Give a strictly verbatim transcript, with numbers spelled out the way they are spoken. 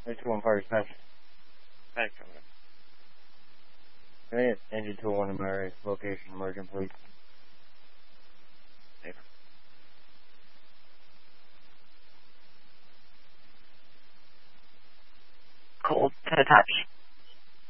two one five dispatch. Thanks, I'm Can I get engine two one in my location, emergent, please? Thanks. Cold to the touch.